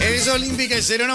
Es Olímpica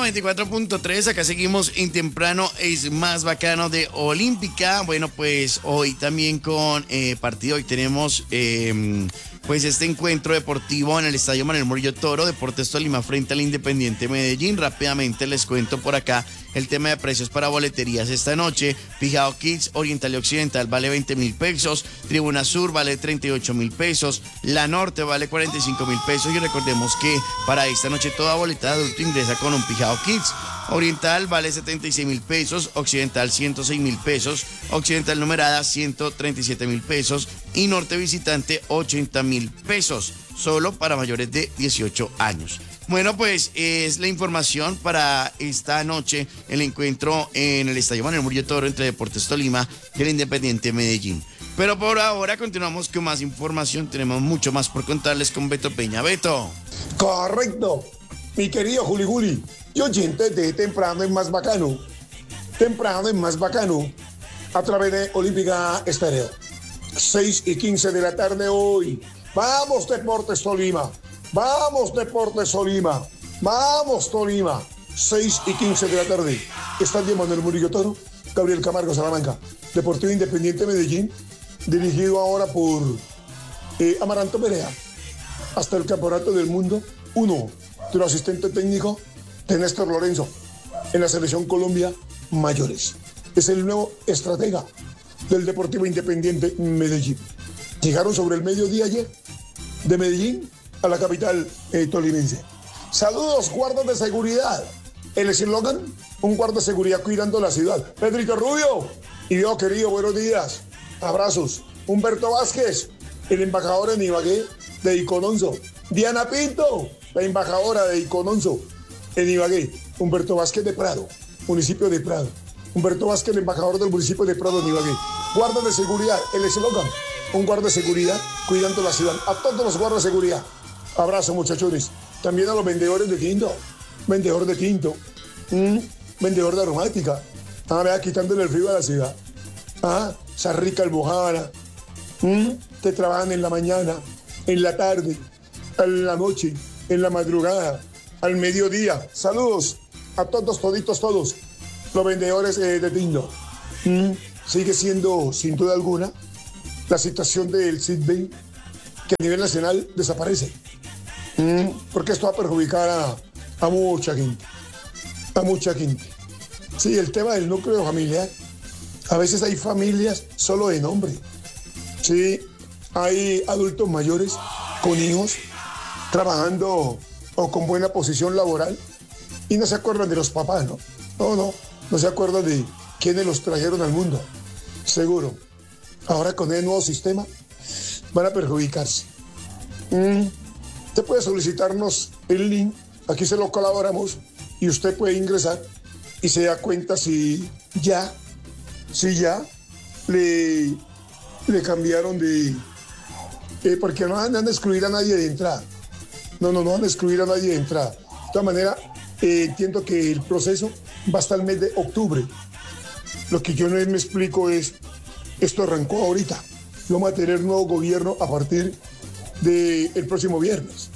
094.3, acá seguimos en Temprano es más bacano de Olímpica. Bueno, pues hoy también con partido, hoy tenemos pues este encuentro deportivo en el Estadio Manuel Murillo Toro, Deportes Tolima frente al Independiente Medellín. Rápidamente les cuento por acá el tema de precios para boleterías esta noche. Pijao Kids Oriental y Occidental vale 20.000 pesos, Tribuna Sur vale 38.000 pesos, La Norte vale 45.000 pesos y recordemos que para esta noche toda boleta de adulto ingresa con un Pijao Kids. Oriental vale 76.000 pesos, Occidental 106.000 pesos, Occidental numerada 137.000 pesos y Norte visitante 80.000 pesos, solo para mayores de 18 años. Bueno, pues es la información para esta noche, el encuentro en el Estadio Manuel Murillo Toro entre Deportes Tolima y el Independiente Medellín. Pero por ahora continuamos con más información, tenemos mucho más por contarles con Beto Peña. Beto. Correcto, mi querido Juli Juli, y oyentes de Temprano es más bacano. Temprano es más bacano a través de Olímpica Estéreo. 6:15 de la tarde hoy. Vamos Deportes Tolima. Vamos Deportes Tolima. Vamos Tolima. 6:15 de la tarde. Estadio Manuel Murillo Toro. Gabriel Camargo Salamanca. Deportivo Independiente Medellín. Dirigido ahora por Amaranto Perea. Hasta el Campeonato del Mundo 1. Tu asistente técnico de Néstor Lorenzo. En la Selección Colombia Mayores. Es el nuevo estratega del Deportivo Independiente Medellín. Llegaron sobre el mediodía ayer de Medellín a la capital tolimense. Saludos, guardas de seguridad. El eslogan, un guarda de seguridad cuidando la ciudad. Pedrito Rubio, y yo querido, buenos días. Abrazos. Humberto Vázquez, el embajador en Ibagué de Icononso. Diana Pinto, la embajadora de Icononso en Ibagué. Humberto Vázquez de Prado, municipio de Prado. Humberto Vázquez, el embajador del municipio de Prado en Ibagué. Guarda de seguridad, el eslogan, un guarda de seguridad cuidando la ciudad. A todos los guardas de seguridad. Abrazo, muchachones. También a los vendedores de tinto. Vendedor de tinto. Vendedor de aromática. Vea, quitándole el frío a la ciudad. Esa rica almohada. Te trabajan en la mañana, en la tarde, en la noche, en la madrugada, al mediodía. Saludos a todos, toditos, todos los vendedores de tinto. Sigue siendo, sin duda alguna, la situación del SIDBEN, que a nivel nacional desaparece. Porque esto va a perjudicar a mucha gente. A mucha gente. Sí, el tema del núcleo familiar. A veces hay familias solo de nombre. Sí, hay adultos mayores con hijos trabajando o con buena posición laboral y no se acuerdan de los papás, ¿no? No se acuerdan de quiénes los trajeron al mundo. Seguro. Ahora con el nuevo sistema van a perjudicarse. Usted puede solicitarnos el link, aquí se lo colaboramos y usted puede ingresar y se da cuenta si ya le cambiaron de... porque no van a excluir a nadie de entrada. No van a excluir a nadie de entrada. De todas maneras, entiendo que el proceso va hasta el mes de octubre. Lo que yo no me explico es, esto arrancó ahorita. Vamos a tener nuevo gobierno a partir del próximo viernes.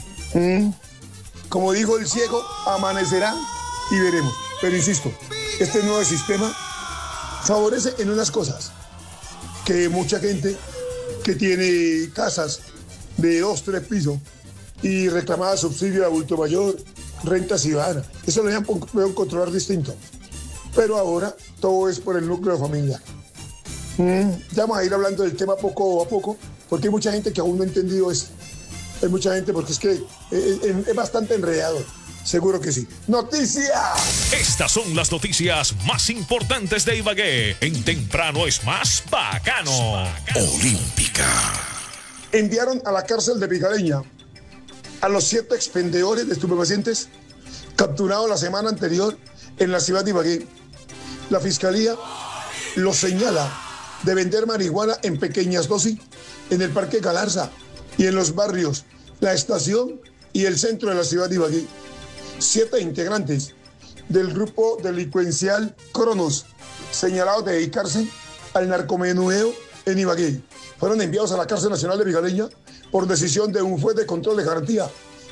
Como dijo el ciego, amanecerá y veremos. Pero insisto, este nuevo sistema favorece en unas cosas, que mucha gente que tiene casas de 2, 3 pisos y reclamaba subsidio de adulto mayor, renta ciudadana, eso lo pueden controlar distinto. Pero ahora todo es por el núcleo familiar. Ya vamos a ir hablando del tema poco a poco, porque hay mucha gente que aún no ha entendido esto. Hay mucha gente, porque es que es bastante enredado. Seguro que sí. ¡Noticias! Estas son las noticias más importantes de Ibagué. En Temprano es más bacano. Olímpica. Enviaron a la cárcel de Vigareña a los 7 expendedores de estupefacientes capturados la semana anterior en la ciudad de Ibagué. La fiscalía los señala de vender marihuana en pequeñas dosis en el Parque Galarza y en los barrios La Estación y el centro de la ciudad de Ibagué. 7 integrantes del grupo delincuencial Cronos, señalados de dedicarse al narcomenudeo en Ibagué, fueron enviados a la cárcel nacional de Vigareña por decisión de un juez de control de garantía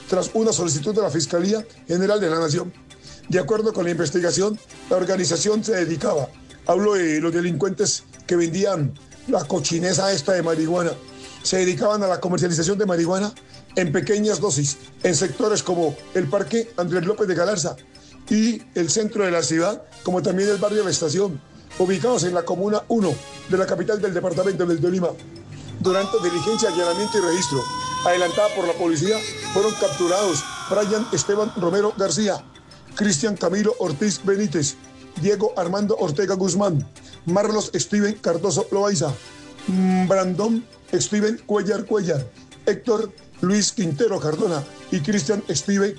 tras una solicitud de la Fiscalía General de la Nación. De acuerdo con la investigación, la organización se dedicaba, hablo de los delincuentes que vendían la cochineza esta de marihuana, se dedicaban a la comercialización de marihuana en pequeñas dosis, en sectores como el Parque Andrés López de Galarza y el centro de la ciudad, como también el barrio La Estación, ubicados en la Comuna 1 de la capital del departamento del Tolima. Durante diligencia, allanamiento y registro adelantada por la policía, fueron capturados Brian Esteban Romero García, Cristian Camilo Ortiz Benítez, Diego Armando Ortega Guzmán, Marlos Steven Cardoso Loaiza, Brandon Steven Cuellar, Héctor Luis Quintero Cardona y Cristian Steve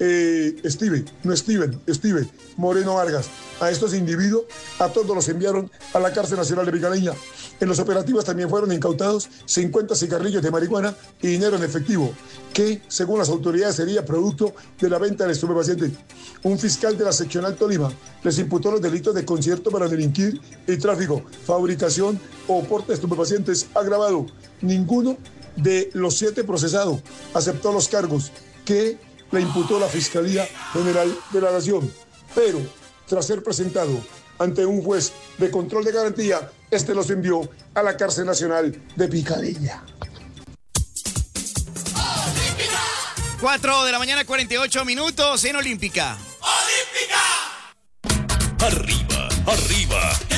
Moreno Vargas. A estos individuos, a todos los enviaron a la cárcel nacional de Picaleña. En los operativos también fueron incautados 50 cigarrillos de marihuana y dinero en efectivo, que, según las autoridades, sería producto de la venta del estupefaciente. Un fiscal de la seccional Tolima les imputó los delitos de concierto para delinquir y tráfico, fabricación o porte de estupefacientes agravado. Ninguno de los 7 procesados aceptó los cargos que le imputó la Fiscalía General de la Nación. Pero, tras ser presentado ante un juez de control de garantía, este los envió a la cárcel nacional de Picaleña. 4 de la mañana, 48 minutos en Olímpica. Arriba, arriba.